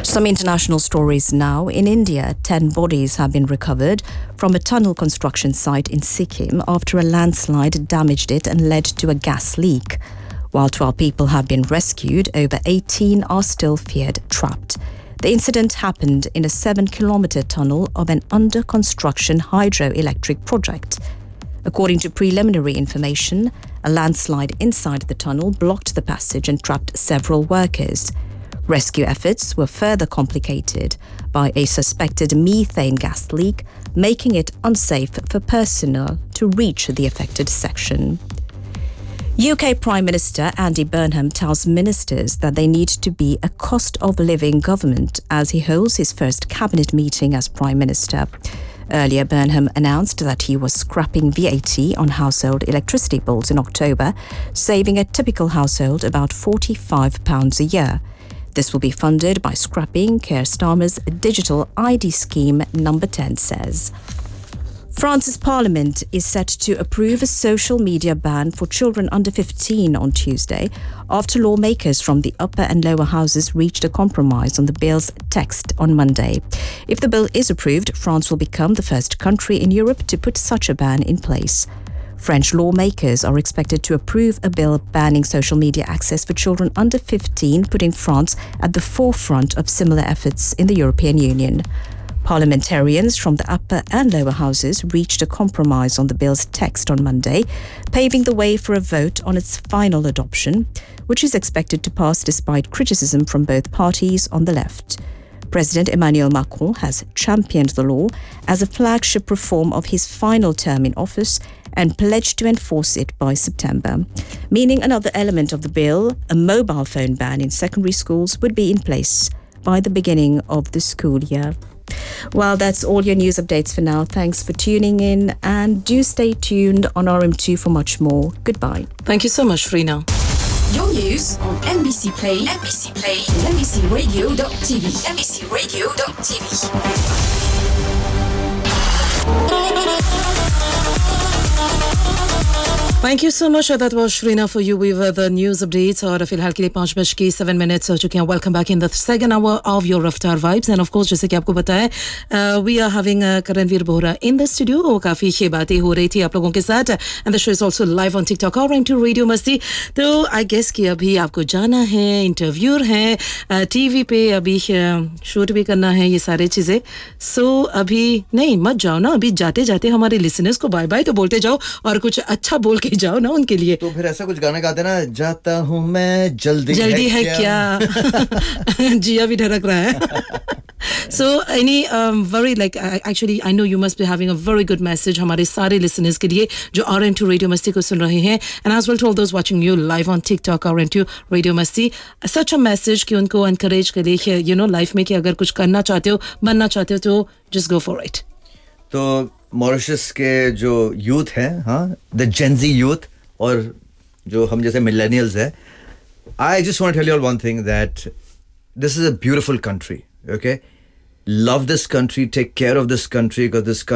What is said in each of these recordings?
Some international stories now. In India, 10 bodies have been recovered from a tunnel construction site in Sikkim after a landslide damaged it and led to a gas leak. While 12 people have been rescued, over 18 are still feared trapped. The incident happened in a 7-kilometer tunnel of an under-construction hydroelectric project. According to preliminary information, a landslide inside the tunnel blocked the passage and trapped several workers. Rescue efforts were further complicated by a suspected methane gas leak, making it unsafe for personnel to reach the affected section. UK Prime Minister Andy Burnham tells ministers that they need to be a cost-of-living government as he holds his first cabinet meeting as Prime Minister. Earlier, Burnham announced that he was scrapping VAT on household electricity bills in October, saving a typical household about £45 a year. This will be funded by scrapping Keir Starmer's digital ID scheme, Number 10 says. France's parliament is set to approve a social media ban for children under 15 on Tuesday after lawmakers from the upper and lower houses reached a compromise on the bill's text on Monday. If the bill is approved, France will become the first country in Europe to put such a ban in place. French lawmakers are expected to approve a bill banning social media access for children under 15, putting France at the forefront of similar efforts in the European Union. Parliamentarians from the upper and lower houses reached a compromise on the bill's text on Monday, paving the way for a vote on its final adoption, which is expected to pass despite criticism from both parties on the left. President Emmanuel Macron has championed the law as a flagship reform of his final term in office and pledged to enforce it by September, meaning another element of the bill, a mobile phone ban in secondary schools, would be in place by the beginning of the school year. Well, that's all your news updates for now. Thanks for tuning in and do stay tuned on RM2 for much more. Goodbye. Thank you so much, Frina. Your news on NBC Play, NBC Play, and NBCRadio.tv, NBCRadio.tv. Thank you so much. That was Shrina for you with the news updates. और फिलहाल के लिए 5:07 हो चुके हैं. Welcome back in the second hour of your Raftar Vibes. And of course, जैसे कि आपको बताया, we are having Karanveer Bohra in the studio. वो काफ़ी बातें हो रही थी आप लोगों के साथ. And the show is also live on TikTok RM2 Radio Masti. तो I guess कि अभी आपको जाना है, इंटरव्यू है, TV पे अभी शूट भी करना है, ये सारी चीज़ें. So अभी नहीं मत जाओ ना. अभी जाते जाते हमारे लिसनर्स को बाय बाय तो बोलते जाओ और कुछ अच्छा बोल के जाओ ना उनके लिए. तो फिर ऐसा कुछ गाना गाते ना, जाता हूँ मैं जल्दी है क्या? जिया भी ढरक रहा है. So any very actually I know you must be having a very good message हमारे सारे listeners के लिए जो RM2 Radio Masti को सुन रहे हैं, and as well to all those watching you live on TikTok RM2 Radio Masti, such a message कि उनको encourage करें, you know, life में कि अगर कुछ करना चाहते हो, बनना चाहते हो तो just go for it. तो मॉरिशस के जो यूथ हैं, हाँ, द जेनजी यूथ और जो हम जैसे मिलेनियल्स हैं, I just want to tell you all one thing, that this is a beautiful country, okay? Love this country, take care of this country, because this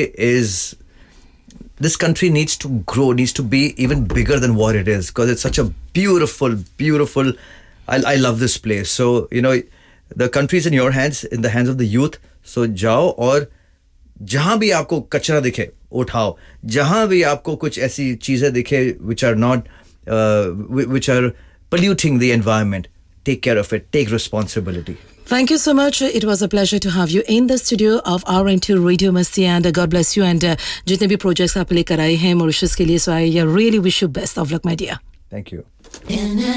country needs to grow, needs to be even bigger than what it is, because it's such a beautiful, I love this place. So, you know, the country is in your hands, in the hands of the youth. So, जाओ और जहां भी आपको कचरा दिखे उठाओ, जहां भी आपको कुछ ऐसी चीजें दिखे which are polluting the environment, take care of it, take responsibility. Thank you so much. It was a pleasure to have you in the studio of RM2 Radio Masti, and God bless you, and जितने भी projects आप लेकर आए हैं Mauritius के लिए, so I really wish you best of luck, my dear. Thank you.